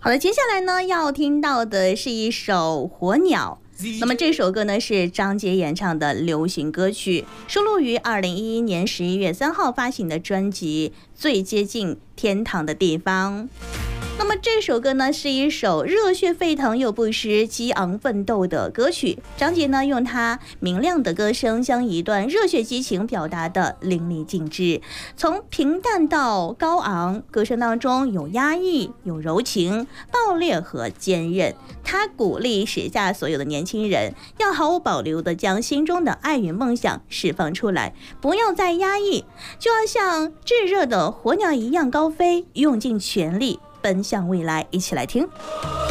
好的，接下来呢要听到的是一首《火鸟》。那么这首歌呢是张杰演唱的流行歌曲，收录于2011年11月3号发行的专辑《最接近天堂的地方》。那么这首歌呢是一首热血沸腾又不失激昂奋斗的歌曲，张杰呢用他明亮的歌声将一段热血激情表达得淋漓尽致，从平淡到高昂，歌声当中有压抑，有柔情，爆裂和坚韧。他鼓励时下所有的年轻人要毫无保留地将心中的爱与梦想释放出来，不要再压抑，就要像炙热的火鸟一样高飞，用尽全力奔向未来。一起来听。